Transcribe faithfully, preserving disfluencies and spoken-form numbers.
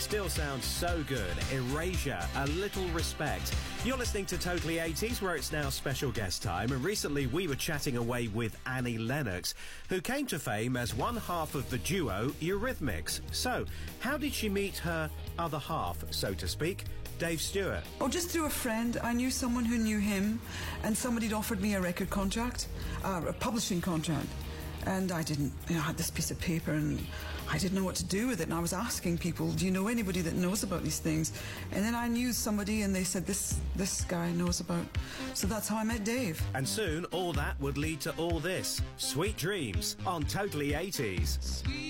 still sounds so good. Erasure, A Little Respect. You're listening to Totally eighties, where it's now special guest time, and recently we were chatting away with Annie Lennox, who came to fame as one half of the duo Eurythmics. So, how did she meet her other half, so to speak? Dave Stewart. Oh, just through a friend. I knew someone who knew him, and somebody had offered me a record contract, uh, a publishing contract. And I didn't, you know, I had this piece of paper and I didn't know what to do with it. And I was asking people, do you know anybody that knows about these things? And then I knew somebody and they said, this this guy knows about. So that's how I met Dave. And soon all that would lead to all this. Sweet Dreams on Totally eighties. Sweet